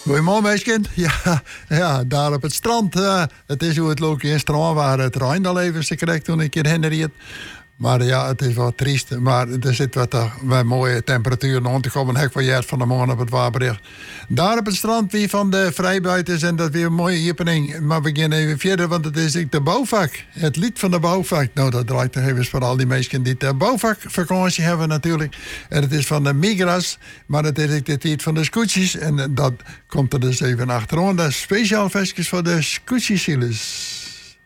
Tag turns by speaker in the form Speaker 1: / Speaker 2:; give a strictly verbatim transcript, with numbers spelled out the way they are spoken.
Speaker 1: Goedemorgen, meisje. Ja, ja, daar op het strand. Uh, het is hoe het loopt in strand waar het Rijn al even ze kreeg toen ik in Henriet. Maar ja, het is wat triest. Maar er zit wat, uh, wat mooie temperaturen om te komen. Hek van jaar van de morgen op het waarbericht. Daar op het strand, wie van de vrijbuiters. En dat weer een mooie opening. Maar we beginnen even verder, want het is de bouwvak. Het lied van de bouwvak. Nou, dat draait nog even voor al die mensen die de bouwvakvakantie hebben natuurlijk. En het is van de Migras. Maar het is de tijd van de scootjes. En dat komt er dus even achterom. Dat is speciaal vestjes voor de scootjesielers.